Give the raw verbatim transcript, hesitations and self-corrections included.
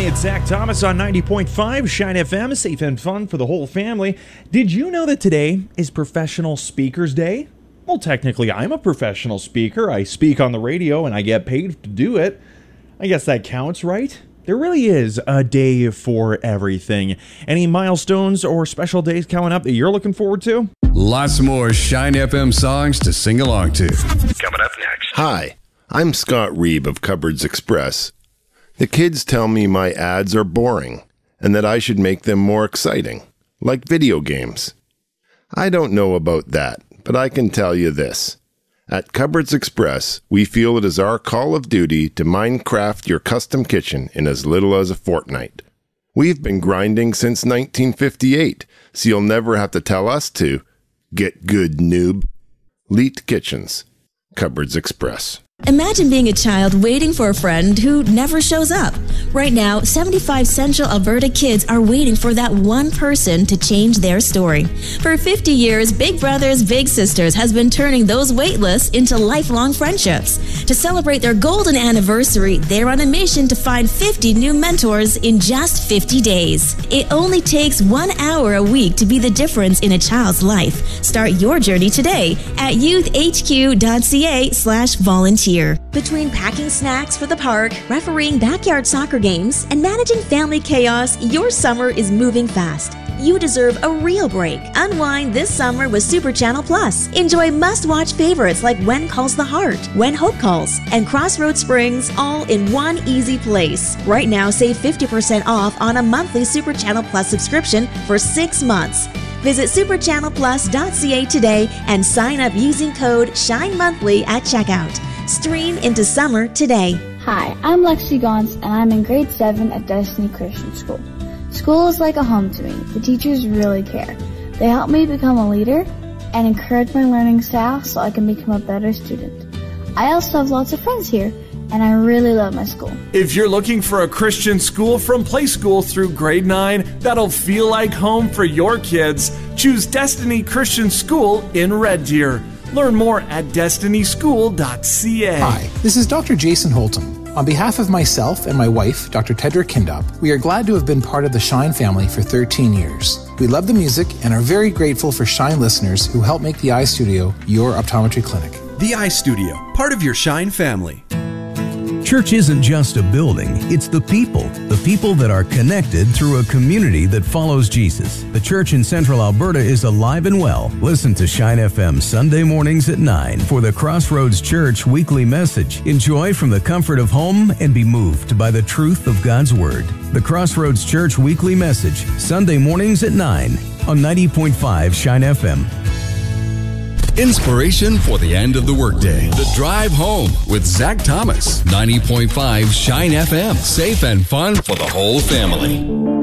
it's Zach Thomas on ninety point five Shine F M, safe and fun for the whole family. Did you know that today is Professional Speakers Day? Well, technically, I'm a professional speaker. I speak on the radio and I get paid to do it. I guess that counts, right? There really is a day for everything. Any milestones or special days coming up that you're looking forward to? Lots more Shine F M songs to sing along to. Coming up next. Hi, I'm Scott Reeb of Cupboards Express. The kids tell me my ads are boring and that I should make them more exciting, like video games. I don't know about that, but I can tell you this. At Cupboards Express, we feel it is our call of duty to Minecraft your custom kitchen in as little as a fortnight. We've been grinding since nineteen fifty-eight, so you'll never have to tell us to. Get good, noob. Leet Kitchens. Cupboards Express. Imagine being a child waiting for a friend who never shows up. Right now, seventy-five Central Alberta kids are waiting for that one person to change their story. For fifty years, Big Brothers Big Sisters has been turning those wait lists into lifelong friendships. To celebrate their golden anniversary, they're on a mission to find fifty new mentors in just fifty days. It only takes one hour a week to be the difference in a child's life. Start your journey today at youthhq.ca slash volunteer. Between packing snacks for the park, refereeing backyard soccer games, and managing family chaos, your summer is moving fast. You deserve a real break. Unwind this summer with Super Channel Plus. Enjoy must-watch favorites like When Calls the Heart, When Hope Calls, and Crossroads Springs, all in one easy place. Right now, save fifty percent off on a monthly Super Channel Plus subscription for six months. Visit super channel plus dot c a today and sign up using code SHINEMONTHLY at checkout. Stream into summer today. Hi, I'm Lexi Gons, and I'm in grade seven at Destiny Christian School. School is like a home to me. The teachers really care. They help me become a leader and encourage my learning style so I can become a better student. I also have lots of friends here, and I really love my school. If you're looking for a Christian school from play school through grade nine that'll feel like home for your kids, choose Destiny Christian School in Red Deer. Learn more at destiny school dot c a. Hi, this is Doctor Jason Holtum. On behalf of myself and my wife, Doctor Tedra Kindop, we are glad to have been part of the Shine family for thirteen years. We love the music and are very grateful for Shine listeners who help make the Eye Studio your optometry clinic. The Eye Studio, part of your Shine family. Church isn't just a building, it's the people. The people that are connected through a community that follows Jesus. The church in Central Alberta is alive and well. Listen to Shine F M Sunday mornings at nine for the Crossroads Church weekly message. Enjoy from the comfort of home and be moved by the truth of God's Word. The Crossroads Church weekly message, Sunday mornings at nine on ninety point five Shine F M. Inspiration for the end of the workday. The Drive Home with Zach Thomas. ninety point five Shine F M. Safe and fun for the whole family.